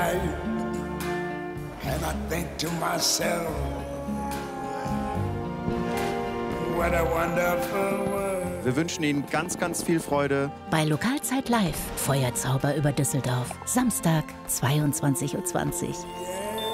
And I think to myself, what a wonderful world. Wir wünschen Ihnen ganz, ganz viel Freude. Bei Lokalzeit live, Feuerzauber über Düsseldorf. Samstag, 22:20 Uhr.